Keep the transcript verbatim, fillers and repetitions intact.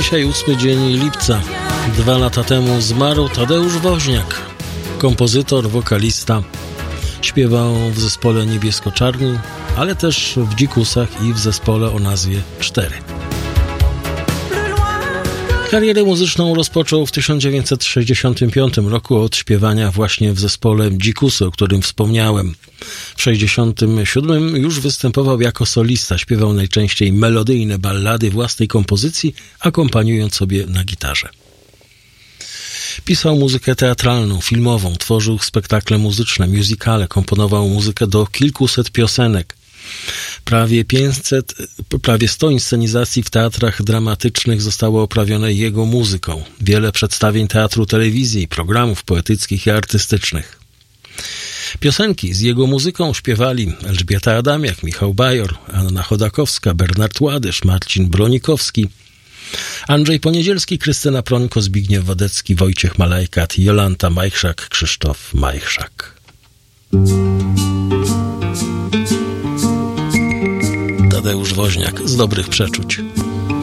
Dzisiaj ósmy dzień lipca. Dwa lata temu zmarł Tadeusz Woźniak, kompozytor, wokalista. Śpiewał w zespole Niebiesko-Czarni, ale też w Dzikusach i w zespole o nazwie Cztery. Karierę muzyczną rozpoczął w tysiąc dziewięćset sześćdziesiątym piątym roku od śpiewania właśnie w zespole Dzikusy, o którym wspomniałem. W sześćdziesiątym siódmym już występował jako solista, śpiewał najczęściej melodyjne ballady własnej kompozycji, akompaniując sobie na gitarze. Pisał muzykę teatralną, filmową, tworzył spektakle muzyczne, musicale, komponował muzykę do kilkuset piosenek. Prawie pięćset, prawie sto inscenizacji w teatrach dramatycznych zostało oprawione jego muzyką. Wiele przedstawień teatru, telewizji, programów poetyckich i artystycznych. Piosenki z jego muzyką śpiewali Elżbieta Adamiak, Michał Bajor, Anna Chodakowska, Bernard Ładysz, Marcin Bronikowski, Andrzej Poniedzielski, Krystyna Prońko, Zbigniew Wodecki, Wojciech Malajkat, Jolanta Majchrzak, Krzysztof Majchrzak. Tadeusz Woźniak z dobrych przeczuć.